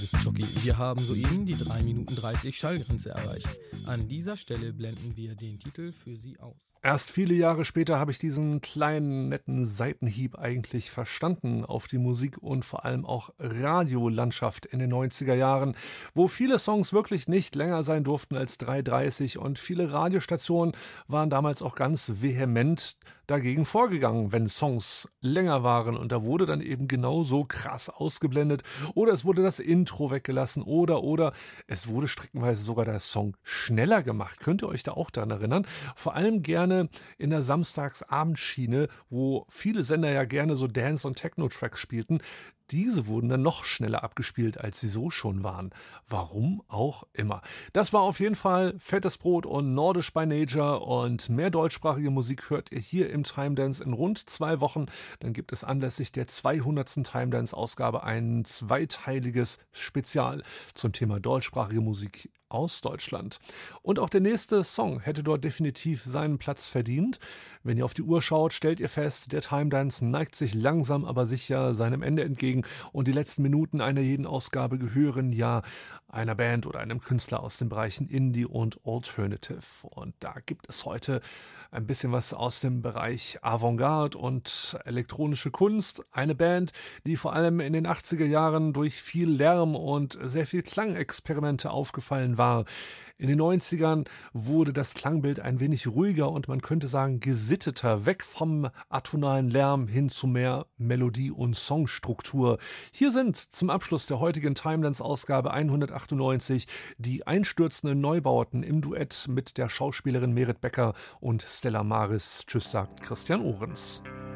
Jockey. Wir haben soeben die 3 Minuten 30 Schallgrenze erreicht. An dieser Stelle blenden wir den Titel für Sie aus. Erst viele Jahre später habe ich diesen kleinen, netten Seitenhieb eigentlich verstanden auf die Musik und vor allem auch Radiolandschaft in den 90er Jahren, wo viele Songs wirklich nicht länger sein durften als 3,30 und viele Radiostationen waren damals auch ganz vehement dagegen vorgegangen, wenn Songs länger waren und da wurde dann eben genauso krass ausgeblendet oder es wurde das Intro weggelassen oder es wurde streckenweise sogar der Song schneller gemacht. Könnt ihr euch da auch daran erinnern? Vor allem gerne in der Samstagsabendschiene, wo viele Sender ja gerne so Dance- und Techno-Tracks spielten. Diese wurden dann noch schneller abgespielt, als sie so schon waren. Warum auch immer. Das war auf jeden Fall Fettes Brot und Nordisch by Nature und mehr deutschsprachige Musik hört ihr hier im Time Dance in rund 2 Wochen. Dann gibt es anlässlich der 200. Time Dance Ausgabe ein zweiteiliges Spezial zum Thema deutschsprachige Musik aus Deutschland. Und auch der nächste Song hätte dort definitiv seinen Platz verdient. Wenn ihr auf die Uhr schaut, stellt ihr fest, der Time Dance neigt sich langsam aber sicher seinem Ende entgegen und die letzten Minuten einer jeden Ausgabe gehören ja einer Band oder einem Künstler aus den Bereichen Indie und Alternative. Und da gibt es heute ein bisschen was aus dem Bereich Avantgarde und elektronische Kunst. Eine Band, die vor allem in den 80er Jahren durch viel Lärm und sehr viel Klangexperimente aufgefallen war. In den 90ern wurde das Klangbild ein wenig ruhiger und man könnte sagen gesitteter, weg vom atonalen Lärm hin zu mehr Melodie und Songstruktur. Hier sind zum Abschluss der heutigen Time Dance Ausgabe 198 die einstürzenden Neubauten im Duett mit der Schauspielerin Merit Becker und Stella Maris. Tschüss, sagt Christian Ohrens.